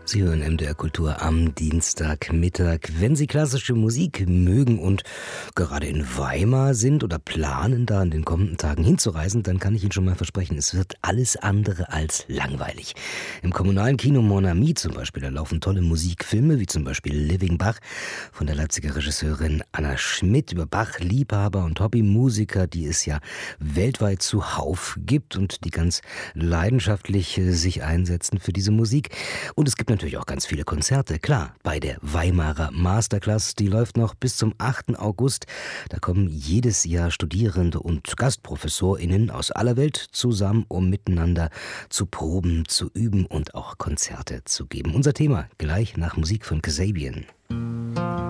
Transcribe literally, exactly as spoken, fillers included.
Sie hören M D R Kultur am Dienstagmittag. Wenn Sie klassische Musik mögen und gerade in Weimar sind oder planen, da in den kommenden Tagen hinzureisen, dann kann ich Ihnen schon mal versprechen, es wird alles andere als langweilig. Im kommunalen Kino Mon Ami zum Beispiel, da laufen tolle Musikfilme, wie zum Beispiel Living Bach von der Leipziger Regisseurin Anna Schmidt über Bach-Liebhaber und Hobbymusiker, die es ja weltweit zuhauf gibt und die ganz leidenschaftlich sich einsetzen für diese Musik. Und es gibt natürlich auch ganz viele Konzerte, klar, bei der Weimarer Masterclass, die läuft noch bis zum achten August. Da kommen jedes Jahr Studierende und GastprofessorInnen aus aller Welt zusammen, um miteinander zu proben, zu üben und auch Konzerte zu geben. Unser Thema gleich nach Musik von Kasabian.